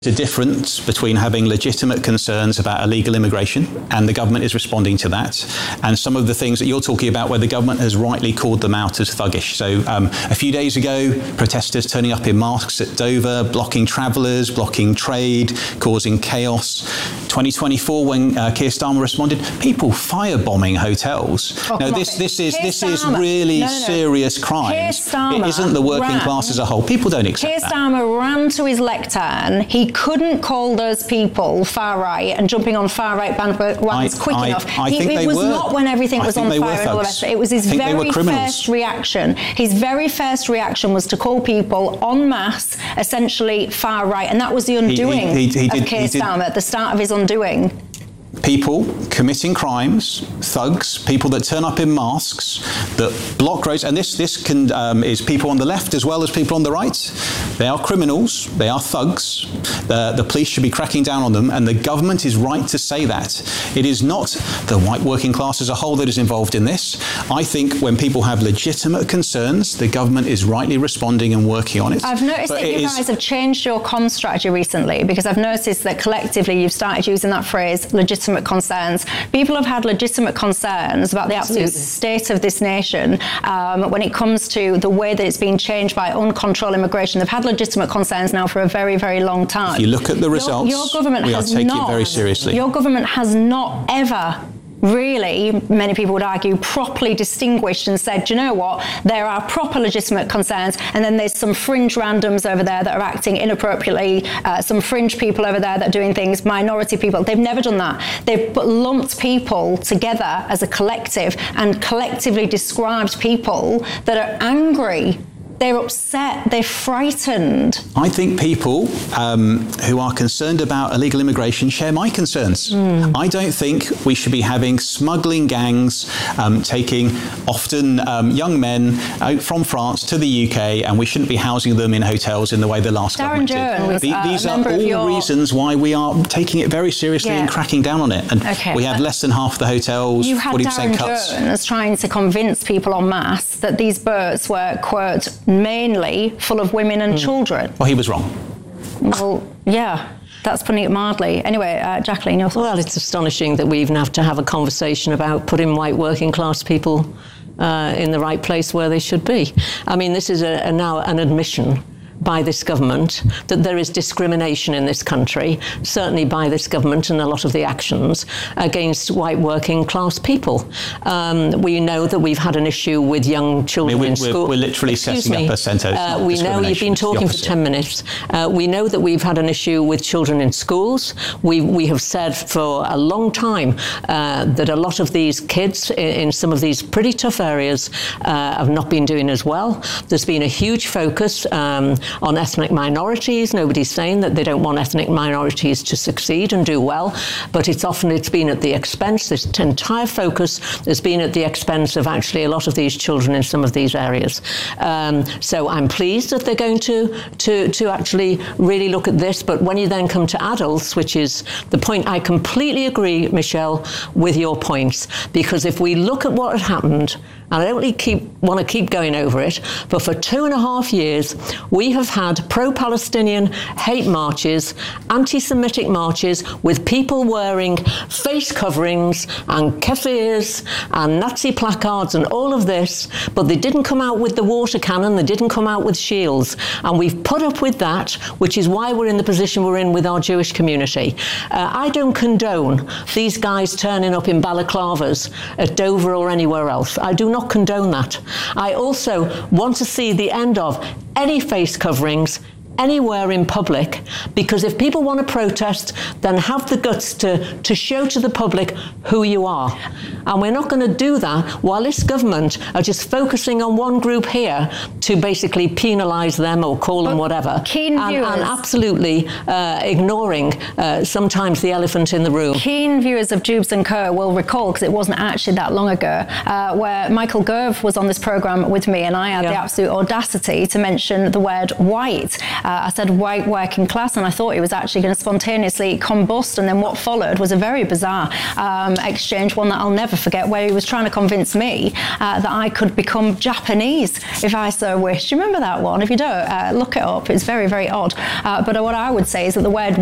There's a difference between having legitimate concerns about illegal immigration, and the government is responding to that, and some of the things that you're talking about where the government has rightly called them out as thuggish. So a few days ago, protesters turning up in masks at Dover, blocking travellers, blocking trade, causing chaos. 2024, when Keir Starmer responded, people firebombing hotels. Now, this is really serious crimes. It isn't the working class as a whole. People don't accept that. Keir Starmer ran to his lectern. He couldn't call those people far right and jumping on far right bandwagons quick enough. It was not when everything was on fire and all the rest of it. It was his very first reaction. His very first reaction was to call people en masse, essentially far right, and that was the undoing of Keir Starmer at the start of his undoing. People committing crimes, thugs, people that turn up in masks, that block roads, and this is people on the left as well as people on the right. They are criminals, they are thugs. The police should be cracking down on them, and the government is right to say that. It is not the white working class as a whole that is involved in this. I think when people have legitimate concerns, the government is rightly responding and working on it. I've noticed that you guys have changed your comms strategy recently, because I've noticed that collectively you've started using that phrase, legitimate concerns. People have had legitimate concerns about the absolute state of this nation when it comes to the way that it's being changed by uncontrolled immigration. They've had legitimate concerns now for a very, very long time. If you look at the results, your government we are taking it very seriously. Your government has not ever really, many people would argue, properly distinguished and said, do you know what, there are proper legitimate concerns, and then there's some fringe randoms over there that are acting inappropriately, some fringe people over there that are doing things, minority people. They've never done that. They've lumped people together as a collective and collectively described people that are angry. They're upset, they're frightened. I think people who are concerned about illegal immigration share my concerns. I don't think we should be having smuggling gangs taking often young men out from France to the UK, and we shouldn't be housing them in hotels in the way the last government did. These are all reasons why we are taking it very seriously and cracking down on it. And we had less than half the hotels, 40% cuts. Darren Jones trying to convince people en masse that these boats were, quote, mainly full of women and children. Well, he was wrong. Well, yeah. That's putting it mildly. Anyway, Jacqueline, your thoughts? Well, it's astonishing that we even have to have a conversation about putting white working class people in the right place where they should be. I mean, this is now an admission by this government that there is discrimination in this country, certainly by this government and a lot of the actions against white working class people. We know that we've had an issue with young children in school. We're literally setting up a centre. We know you've been talking for 10 minutes. We know that we've had an issue with children in schools. We have said for a long time that a lot of these kids in some of these pretty tough areas have not been doing as well. There's been a huge focus on ethnic minorities. Nobody's saying that they don't want ethnic minorities to succeed and do well, but it's been at the expense, this entire focus has been at the expense of actually a lot of these children in some of these areas. So I'm pleased that they're going to actually really look at this, but when you then come to adults, which is the point, I completely agree, Michelle, with your points, because if we look at what had happened, and I don't really want to keep going over it, but for 2.5 years, we have had pro-Palestinian hate marches, anti-Semitic marches with people wearing face coverings and kefirs and Nazi placards and all of this, but they didn't come out with the water cannon, they didn't come out with shields. And we've put up with that, which is why we're in the position we're in with our Jewish community. I don't condone these guys turning up in balaclavas at Dover or anywhere else. I do not condone that. I also want to see the end of any face coverings anywhere in public, because if people want to protest, then have the guts to show to the public who you are. And we're not going to do that while this government are just focusing on one group here to basically penalise them or call them whatever. And absolutely ignoring sometimes the elephant in the room. Keen viewers of Jubes & Co will recall, because it wasn't actually that long ago, where Michael Gove was on this programme with me, and I had the absolute audacity to mention the word white. I said white working class, and I thought he was actually going to spontaneously combust. And then what followed was a very bizarre exchange, one that I'll never forget, where he was trying to convince me that I could become Japanese if I so wished. Do you remember that one? If you don't, look it up. It's very, very odd. But what I would say is that the word